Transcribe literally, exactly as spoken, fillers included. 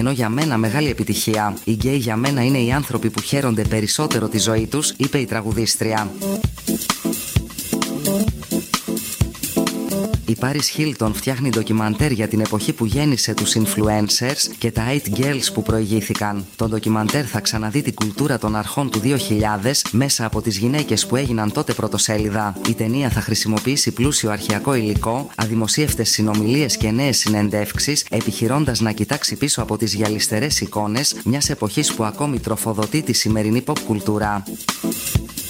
Ενώ για μένα μεγάλη επιτυχία. Οι γκέι για μένα είναι οι άνθρωποι που χαίρονται περισσότερο τη ζωή τους, είπε η τραγουδίστρια. Η Paris Hilton φτιάχνει ντοκιμαντέρ για την εποχή που γέννησε τους influencers και τα It Girls που προηγήθηκαν. Το ντοκιμαντέρ θα ξαναδεί την κουλτούρα των αρχών του δύο χιλιάδες μέσα από τις γυναίκες που έγιναν τότε πρωτοσέλιδα. Η ταινία θα χρησιμοποιήσει πλούσιο αρχαιακό υλικό, αδημοσίευτες συνομιλίες και νέες συνεντεύξεις, επιχειρώντας να κοιτάξει πίσω από τις γυαλιστερές εικόνες μιας εποχής που ακόμη τροφοδοτεί τη σημερινή pop κουλτούρα.